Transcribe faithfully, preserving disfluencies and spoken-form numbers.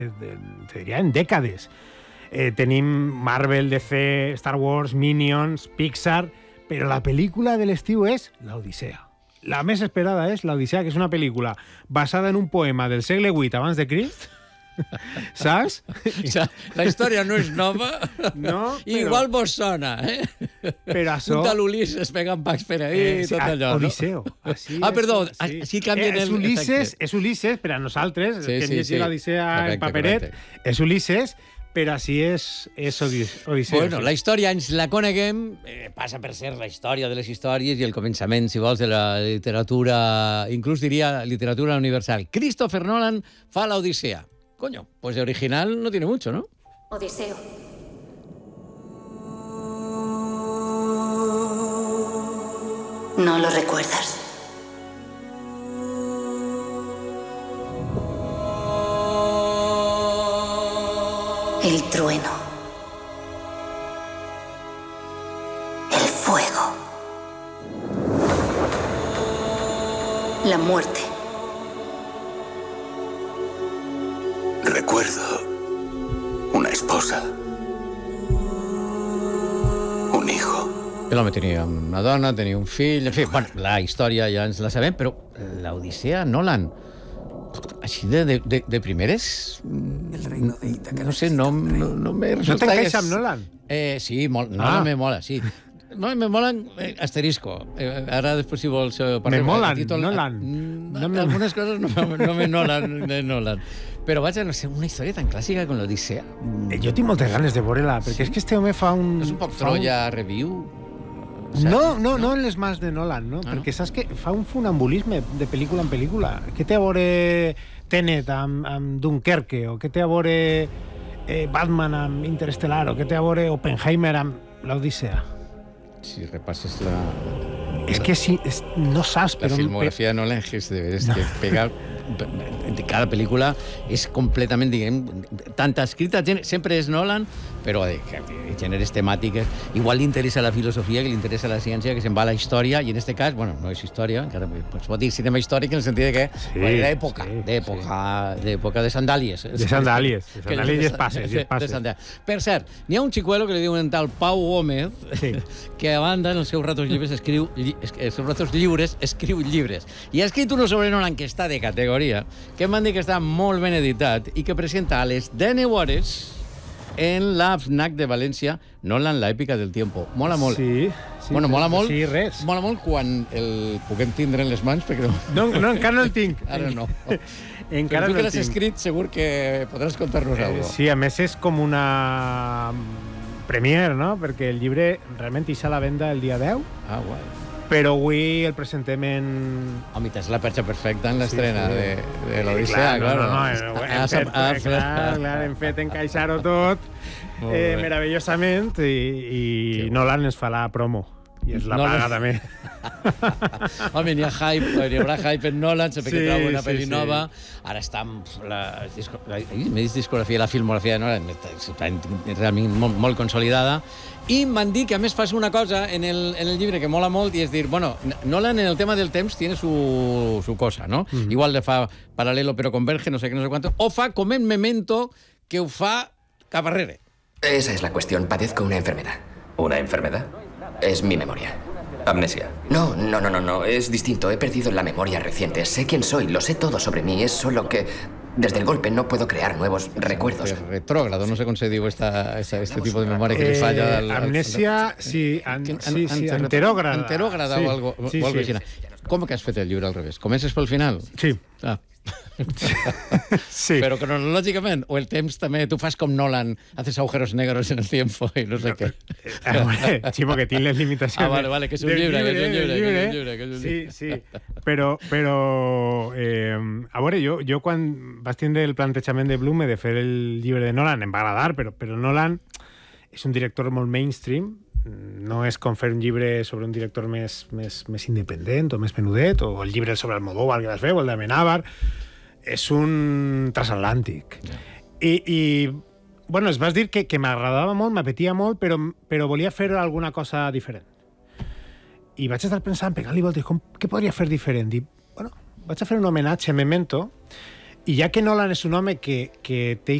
te diria, en dècades. Eh, tenim Marvel, D C, Star Wars, Minions, Pixar, però la pel·lícula de l'estiu és l'Odissea. La més esperada és l'Odissea, que és una pel·lícula basada en un poema del segle vuit abans de Crist, saps? O sea, la història no és nova, no, però... igual vos sona, eh? Però això... Un tal Ulisses pegant pacs per ahí, eh, sí, tot allò, Odisseo. No? Així ah, perdó, és, sí. així canvien eh, és el Ulisses, efecte. És Ulisses, per a nosaltres, sí, que hem sí, llegit sí. l'Odissea Correcte, en paperet, correcte. és Ulisses, però així és, és Odisseo. Bueno, sí. La història ens la coneguem, eh, passa per ser la història de les històries i el començament, si vols, de la literatura, inclús diria literatura universal. Christopher Nolan fa l'Odissea. Coño, pues de original no tiene mucho, ¿no? Odiseo. ¿No lo recuerdas? El trueno. El fuego. La muerte. Recuerdo una esposa, un hijo. L'home tenia una dona, tenia un fill... En fi, bueno, la història ja ens la sabem, però l'Odissea, Nolan, així de, de, de, de primeres... No sé, no, no, no me No resulta... t'encaixa amb Nolan? Eh, sí, molt, Nolan Ah. me mola, sí. No, me molen eh, asterisco. Eh, ara després, si vols... Eh, Me molan, títol, Nolan. Mm, No me- Algunes coses no, me- no me nolan de Nolan. Però vaja, no sé, una història tan clàssica com l'Odissea. Eh, Jo tinc moltes ganes de veure-la, perquè és que este home fa un... És un poc fa un- Troia Review? No, no, no en les mans de Nolan, no? Ah, Perquè saps que fa un funambulisme de pel·lícula en pel·lícula. Què té a veure Tenet amb, amb Dunkerque? O què té a veure eh, Batman amb Interestelar? O què té a veure Oppenheimer amb l'Odissea? Si repasses la... És que si, és, no saps, La però... filmografia de Nolan és, és que pega... De cada pel·lícula és completament, diguem, tant escrita, sempre és Nolan, però de, de gèneres temàtiques. Igual li interessa la filosofia, que li interessa la ciència, que se'n va a la història, i en este cas, bueno, no és història, encara es pot dir cinema històric en el sentit de que Sí, bueno, d'època, sí, d'època, d'època de sandàlies. De sandàlies, de Que- sandàlies i espases, i de- espases. de sandàlies. Per cert, n'hi ha un xicuelo que li diuen tal Pau Gómez, Sí. que a banda, en els seus ratos lliures escriu, lli, es- els seus ratos lliures escriu llibres. I ha escrit uno sobre Nolan que està de categoria, que m'han dit que està molt ben editat i que presenta a les deu hores en la FNAC de València Nolan, la èpica del tiempo. Mola molt. Sí, sí. Bueno, mola molt. Sí, res. Mola molt quan el puguem tindre en les mans, perquè no... No, no, encara no el tinc. Ara no. Encara Però tu no que el l'has tinc. escrit, segur que podràs contar-nos Eh, alguna cosa. sí, a més és com una premier, no? Perquè el llibre realment ix a la venda el dia deu, Ah, guai. però avui el presentem en... Home, t'és la perxa perfecta en l'estrena Sí, sí. de, de l'Odissea, Clar, claro. no, no, no, hem, Ah, fet, ah, eh, clar, clar, hem fet encaixar-ho tot Molt eh, bé. meravellosament i, i Que bo. Nolan ens fa la promo. I és la Nolan- paga, també. Home, n'hi ha hype, n'hi haurà hype en Nolan, sempre que Sí, trobo una sí, pel·li sí. nova. Ara està amb la, disco, la, la discografia, la filmografia de Nolan, està realment molt, molt consolidada. I m'han dit que, a més, fas una cosa en el, en el llibre que mola molt, i és dir, bueno, Nolan en el tema del temps tiene su, su cosa, no? Mm -hmm. Igual le fa paral·lelo però converge, no sé què, no sé quanto, o fa com en Memento, que ho fa cap arrere. Esa es la cuestión. Padezco una enfermedad. ¿Una enfermedad? Es mi memoria. Amnesia. No, no, no, no, no. Es distinto. He perdido la memoria reciente. Sé quién soy. Lo sé todo sobre mí. Es solo que desde el golpe no puedo crear nuevos recuerdos. Retrógrado, no sé com se diu esta, esta, este tipo de memòria que li Eh, falla al... al- amnesia, sí, an, An- sí, sí, an- anterògrada. Anterògrada sí, o algo, sí, o algo sí. així. Com que has fet el llibre al revés? Comences pel final? Sí. Ah. Sí. Però cronològicament, o el temps també, tu fas com Nolan, haces agujeros negros en el tiempo i no sé què. A veure, Ximo, que tinc les limitacions. Ah, vale, vale, que és un del llibre, que és un del llibre, que és un llibre, que és un Sí, llibre. sí, però, però eh, a veure, jo, jo quan vaig tindre el plantejament de Blume de fer el llibre de Nolan, em va agradar, però, però Nolan és un director molt mainstream, no és com fer un llibre sobre un director més, més, més independent o més menudet, o el llibre sobre Almodóvar, que les veu, el de Amenábar. És un transatlàntic. Yeah. I, I, bueno, es vas dir que, que m'agradava molt, m'apetia molt, però, però volia fer alguna cosa diferent. I vaig estar pensant, pegant-li voltes, com, què podria fer diferent? Dic, bueno, vaig a fer un homenatge a Memento I ja que Nolan és un home que, que té